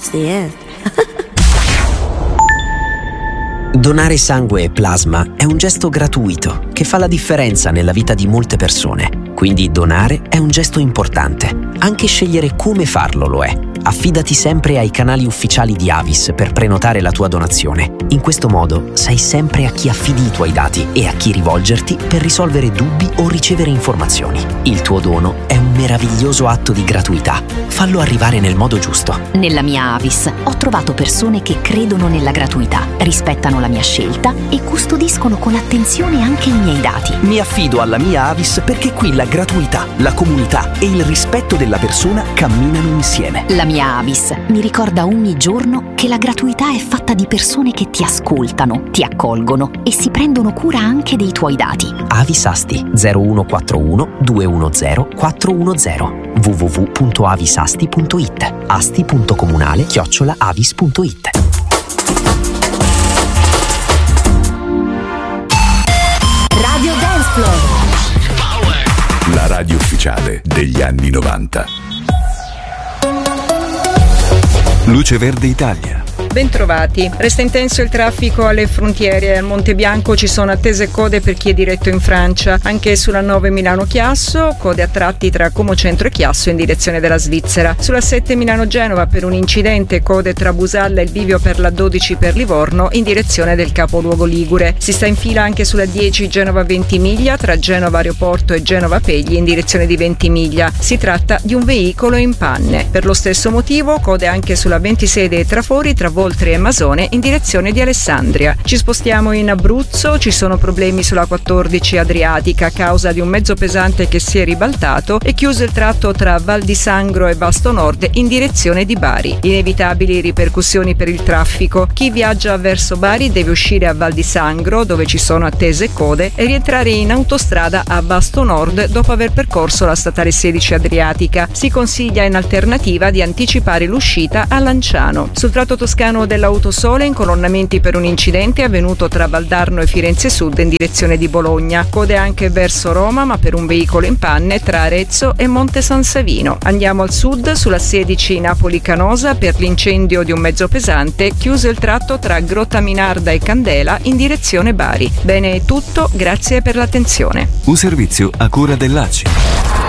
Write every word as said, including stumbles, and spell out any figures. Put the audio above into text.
That's the end. Donare sangue e plasma è un gesto gratuito che fa la differenza nella vita di molte persone. Quindi donare è un gesto importante. Anche scegliere come farlo lo è. Affidati sempre ai canali ufficiali di Avis per prenotare la tua donazione. In questo modo sai sempre a chi affidi i tuoi dati e a chi rivolgerti per risolvere dubbi o ricevere informazioni. Il tuo dono è un meraviglioso atto di gratuità. Fallo arrivare nel modo giusto. Nella mia Avis ho trovato persone che credono nella gratuità, rispettano la mia scelta e custodiscono con attenzione anche i miei dati. Mi affido alla mia Avis perché qui la gratuità, la comunità e il rispetto della persona camminano insieme. La mia Avis mi ricorda ogni giorno che la gratuità è fatta di persone che ti ascoltano, ti accolgono e si prendono cura anche dei tuoi dati. Avis Asti zero uno quattro uno due uno zero quattro uno zero w w w punto avisasti punto it asti punto comunale chiocciola avis punto it. Radio Dance Floor, la radio ufficiale degli anni novanta. Luce Verde Italia. Bentrovati. Resta intenso il traffico alle frontiere. Al Monte Bianco ci sono attese e code per chi è diretto in Francia. Anche sulla nove Milano-Chiasso, code a tratti tra Como Centro e Chiasso in direzione della Svizzera. Sulla sette Milano-Genova per un incidente, code tra Busalla e il bivio per la dodici per Livorno in direzione del capoluogo ligure. Si sta in fila anche sulla dieci Genova-Ventimiglia tra Genova Aeroporto e Genova Pegli in direzione di Ventimiglia. Si tratta di un veicolo in panne. Per lo stesso motivo, code anche sulla ventisei dei Trafori tra Voltri e Masone in direzione di Alessandria. Ci spostiamo in Abruzzo, ci sono problemi sulla quattordici Adriatica a causa di un mezzo pesante che si è ribaltato e chiuso il tratto tra Val di Sangro e Vasto Nord in direzione di Bari. Inevitabili ripercussioni per il traffico. Chi viaggia verso Bari deve uscire a Val di Sangro, dove ci sono attese e code, e rientrare in autostrada a Vasto Nord dopo aver percorso la statale sedici Adriatica. Si consiglia in alternativa di anticipare l'uscita a Lanciano. Sul tratto toscano dell'Autosole, incolonnamenti per un incidente avvenuto tra Valdarno e Firenze Sud in direzione di Bologna. Code anche verso Roma, ma per un veicolo in panne tra Arezzo e Monte San Savino. Andiamo al sud, sulla sedici Napoli-Canosa per l'incendio di un mezzo pesante, chiuso il tratto tra Grottaminarda e Candela in direzione Bari. Bene, è tutto, grazie per l'attenzione. Un servizio a cura dell'A C I.